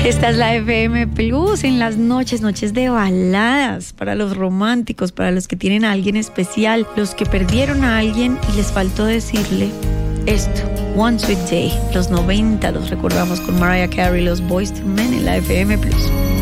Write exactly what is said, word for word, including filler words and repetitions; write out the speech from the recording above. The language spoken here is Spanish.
Esta es la F M Plus en las noches, noches de baladas para los románticos, para los que tienen a alguien especial, los que perdieron a alguien y les faltó decirle esto. One Sweet Day, los noventa los recordamos con Mariah Carey, los Boyz two Men en la F M Plus.